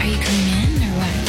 Are you coming in or what?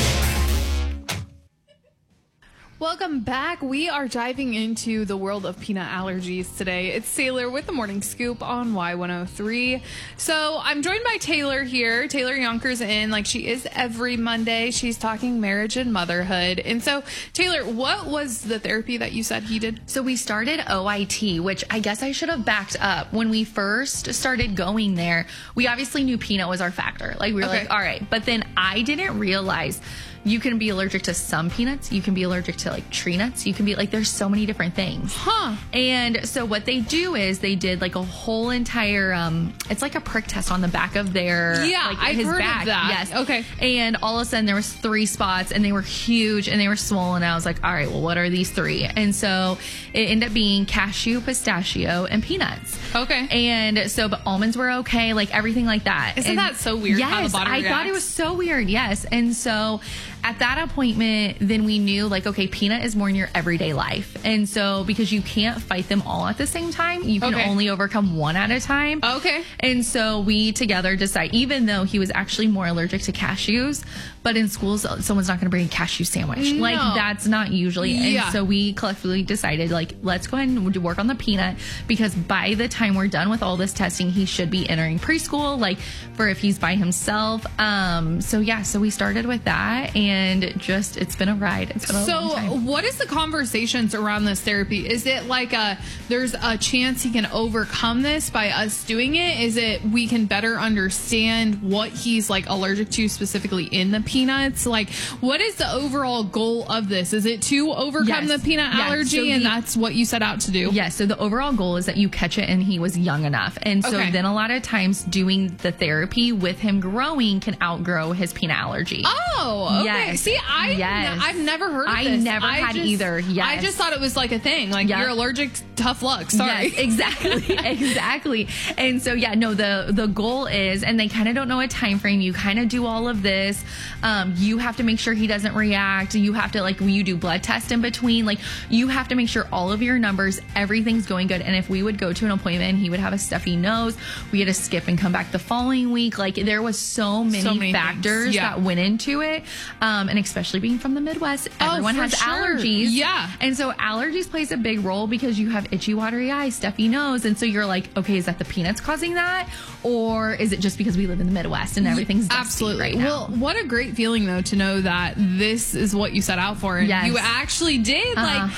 Welcome back. We are diving into the world of peanut allergies today. It's Taylor with the Morning Scoop on Y103. So I'm joined by Taylor here. Taylor Yonkers in like she is every Monday. She's talking marriage and motherhood. And so, Taylor, what was the therapy that you said he did? So we started OIT, which I guess I should have backed up. When we first started going there, we obviously knew peanut was our factor. Like we were like, all right. But then I didn't realize you can be allergic to some peanuts. You can be allergic to like tree nuts. You can be like, there's so many different things. Huh. And so what they do is they did like a whole entire, it's like a prick test on the back of their, Yeah, like, I've his heard back. of that. Yes. Okay. And all of a sudden there was 3 spots and they were huge and they were swollen. I was like, all right, well, what are these 3? And so it ended up being cashew, pistachio, and peanuts. Okay. And so, but almonds were okay, like everything like that. Isn't that so weird how the Yes, body I thought reacts? it was so weird. Yes. And so at that appointment, then we knew like, okay, peanut is more in your everyday life. And so because you can't fight them all at the same time, you can only overcome one at a time. Okay. And so we together decide, even though he was actually more allergic to cashews, but in schools, someone's not going to bring a cashew sandwich. No. Like that's not usually. Yeah. And so we collectively decided like, let's go ahead and work on the peanut because by the time we're done with all this testing, he should be entering preschool, like for if he's by himself. So we started with that and just, it's been a ride. It's been a long time. So what is the conversations around this therapy? Is it like there's a chance he can overcome this by us doing it? Is it we can better understand what he's like allergic to specifically in the peanuts? Like what is the overall goal of this? Is it to overcome the peanut allergy and that's what you set out to do? Yes. So the overall goal is that you catch it and he was young enough. And so then a lot of times doing the therapy with him growing can outgrow his peanut allergy. Oh, okay. Yes. See, I've never heard of this. I never had either. Yes. I just thought it was like a thing. Like you're allergic, tough luck. Sorry. Yes, exactly. Exactly. And so, the goal is, and they kind of don't know a time frame. You kind of do all of this. You have to make sure he doesn't react. You have to you do blood tests in between. Like you have to make sure all of your numbers, everything's going good. And if we would go to an appointment and he would have a stuffy nose, we had to skip and come back the following week. Like there was so many factors that went into it. And especially being from the Midwest, everyone has allergies. Yeah. And so allergies plays a big role because you have itchy, watery eyes, stuffy nose. And so you're like, okay, is that the peanuts causing that? Or is it just because we live in the Midwest and everything's dusty right now? Well, what a great feeling though to know that this is what you set out for and you actually did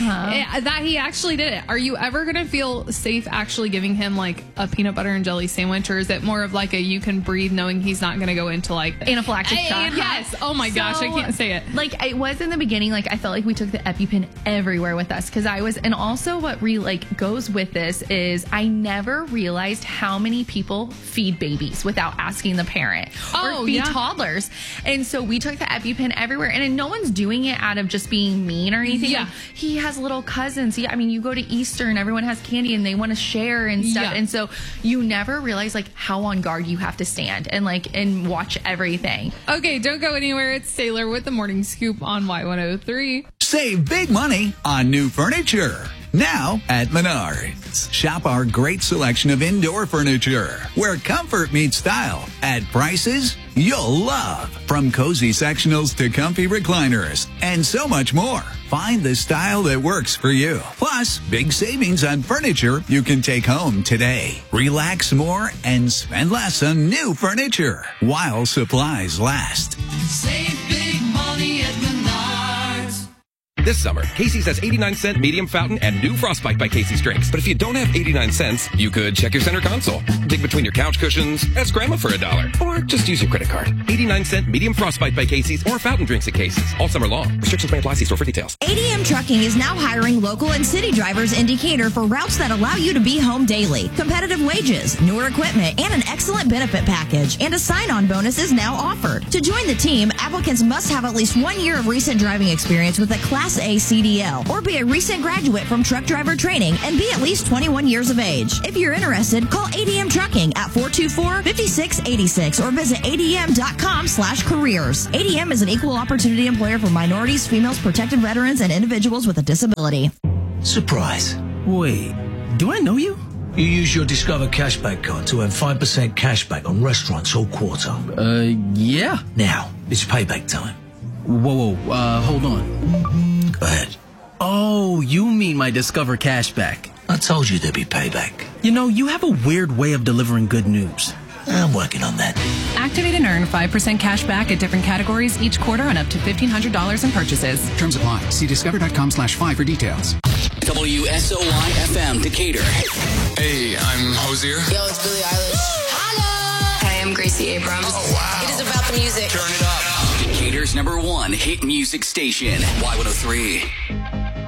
that he actually did it. Are you ever going to feel safe actually giving him like a peanut butter and jelly sandwich, or is it more of like a you can breathe knowing he's not going to go into like anaphylactic shock? Yes. Oh my gosh, I can't say it. Like it was in the beginning, like I felt like we took the EpiPen everywhere with us because and also what goes with this is I never realized how many people feed babies without asking the parent or feed toddlers. And so we took the EpiPen everywhere and no one's doing it out of just being mean or anything. Yeah. Like, he has little cousins. I mean, you go to Easter and everyone has candy and they want to share and stuff. Yeah. And so you never realize like how on guard you have to stand and watch everything. Okay, don't go anywhere. It's Taylor with the Morning Scoop on Y103. Save big money on new furniture. Now at Menards. Shop our great selection of indoor furniture where comfort meets style at prices you'll love. From cozy sectionals to comfy recliners and so much more. Find the style that works for you. Plus, big savings on furniture you can take home today. Relax more and spend less on new furniture while supplies last. Save big money at Menards. This summer, Casey's has 89-cent medium fountain and new Frostbite by Casey's drinks. But if you don't have 89 cents, you could check your center console, dig between your couch cushions, ask Grandma for $1, or just use your credit card. 89-cent medium Frostbite by Casey's or fountain drinks at Casey's all summer long. Restrictions may apply. See store for details. ADM Trucking is now hiring local and city drivers in Decatur for routes that allow you to be home daily. Competitive wages, newer equipment, and an excellent benefit package. And a sign-on bonus is now offered. To join the team, applicants must have at least 1 year of recent driving experience with a Class A CDL or be a recent graduate from truck driver training and be at least 21 years of age. If you're interested, call ADM Trucking at 424-5686 or visit adm.com/careers. ADM is an equal opportunity employer for minorities, females, protected veterans, and individuals with a disability. Surprise. Wait, do I know you? You use your Discover Cashback card to earn 5% cashback on restaurants all quarter. Yeah. Now, It's payback time. Whoa, hold on. Go ahead. Oh, you mean my Discover cashback. I told you there'd be payback. You know, you have a weird way of delivering good news. I'm working on that. Activate and earn 5% cash back at different categories each quarter on up to $1,500 in purchases. Terms apply. See discover.com/5 for details. WSOY FM Decatur. Hey, I'm Hosier. Yo, it's Billie Eilish. Holla! Hi, I'm Gracie Abrams. Oh, wow. It is about the music. Turn it up. Decatur's #1 hit music station, Y103.